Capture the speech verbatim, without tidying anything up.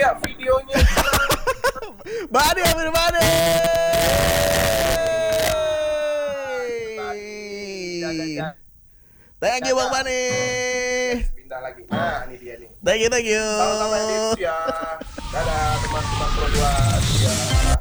ya videonya. Bani Amir Bani. Thank you Bang Bani. Pindah lagi. Nah, ini dia nih. Thank you, thank you. Sama-sama ya. Dadah teman-teman produksi. Ya.